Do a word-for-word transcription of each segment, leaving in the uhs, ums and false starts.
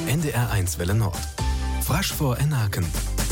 N D R eins Welle Nord. Frasch vor Enaken.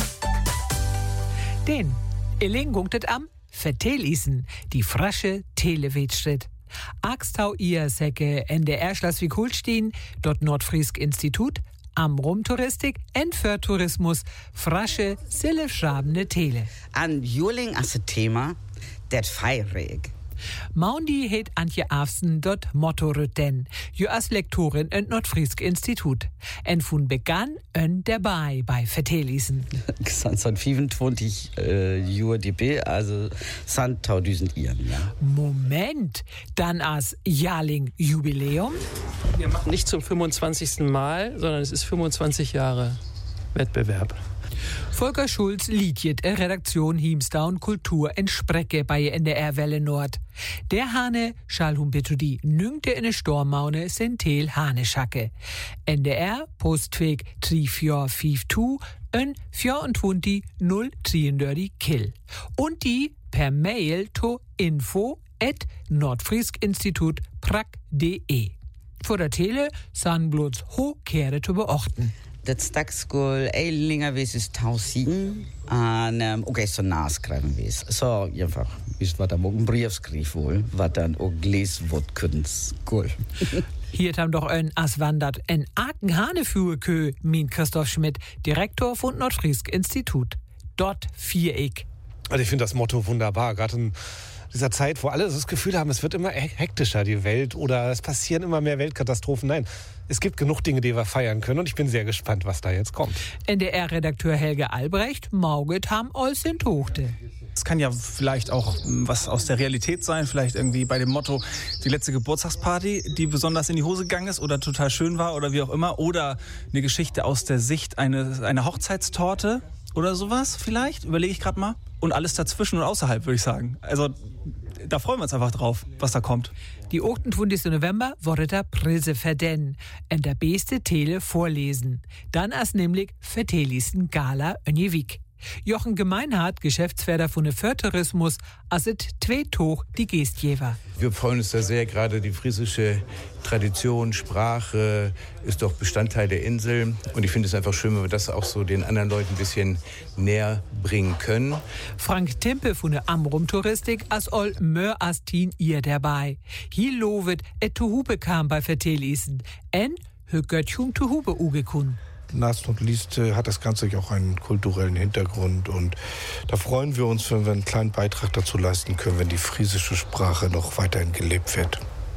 Den Eling gungtet am Vertelisen, die frasche Telewetschritt. Axtau ihr Säcke N D R Schleswig Holstein, dort Nordfriesk Institut, am Rumtouristik, en für Tourismus, frasche, silleschrabene Tele. An Juling as Thema, det feirig. Maundi het Antje Afsen dort Motto-Rütten, jo as Lektorin in Nordfriesk Institut. En fun begann ön dabei bei Vertelisen. San fünfundzwanzig äh, Jahre D B, also san tausend Iren, ja. Moment, dann as Jahrling Jubiläum? Wir machen nicht zum fünfundzwanzigsten Mal, sondern es ist fünfundzwanzig Jahre Wettbewerb. Volker Schulz liedjet in Redaktion Hiemstown Kultur en Sprecke bei N D R Welle Nord. Der Hane Schalhum Betudi nüngte in ne Stormaune Sentel Haneschacke. N D R Postweg drei vier fünf zwei en vierundzwanzig null dreiundvierzig Kill. Und die per Mail to info at nordfrieskinstitut prack punkt de. Vor der Tele san bloß ho Kehre zu beochten. Dat stakskol eilinger wees is tausend en um, ook eens zo naschrijven wees. Zo, einfach, is wat dan ook een brief schreef wohl, wat dan ook lees wordt kunst. Cool. Hier haben doch ein Aswandert en Aken Hanefühekö, min Christoph Schmidt, Direktor von Nordfriesk Institut. Dort Viereck. Also ich finde das Motto wunderbar, gerade in dieser Zeit, wo alle das Gefühl haben, es wird immer hektischer, die Welt, oder es passieren immer mehr Weltkatastrophen. Nein, es gibt genug Dinge, die wir feiern können, und ich bin sehr gespannt, was da jetzt kommt. N D R-Redakteur Helge Albrecht, Mauget haben alles in Tochte. Es kann ja vielleicht auch was aus der Realität sein, vielleicht irgendwie bei dem Motto die letzte Geburtstagsparty, die besonders in die Hose gegangen ist oder total schön war oder wie auch immer, oder eine Geschichte aus der Sicht eine, einer Hochzeitstorte oder sowas vielleicht, überlege ich gerade mal. Und alles dazwischen und außerhalb, würde ich sagen. Also da freuen wir uns einfach drauf, was da kommt. Die achtundzwanzigsten November wurde der Prise verden, en der beste Tele vorlesen. Dann as nämlich Vertelisen Gala Önjevik. Jochen Gemeinhardt, Geschäftsführer von der Förtourismus, aset Tweetoch die Gestjewer. Wir freuen uns da sehr, gerade die friesische Tradition, Sprache ist doch Bestandteil der Insel. Und ich finde es einfach schön, wenn wir das auch so den anderen Leuten ein bisschen näher bringen können. Frank Timpe von der Amrum Touristik as ol mör astin ihr dabei. Hier lovet et Tuhube kam bei Vertelisen. En högötchum Tuhube ugekun. Last not least äh, hat das Ganze auch einen kulturellen Hintergrund, und da freuen wir uns, wenn wir einen kleinen Beitrag dazu leisten können, wenn die friesische Sprache noch weiterhin gelebt wird.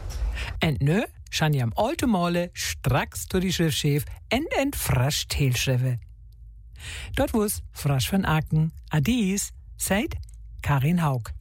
Und nö, schan jam alte Male stracks zu die Schriftschef en en frasch Telschrive. Dort wo's frasch von Aken, Adis, seid Karin Haug.